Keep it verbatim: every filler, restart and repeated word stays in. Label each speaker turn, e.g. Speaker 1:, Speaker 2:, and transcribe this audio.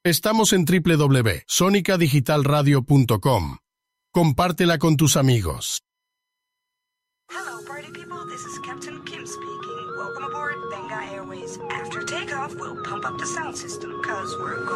Speaker 1: Estamos en doble u doble u doble u punto sonica digital radio punto com. Compártela con tus amigos.
Speaker 2: Hello, party people. This is Captain Kim speaking. Welcome aboard Benga Airways. After takeoff, we'll pump up the sound system, cause we're going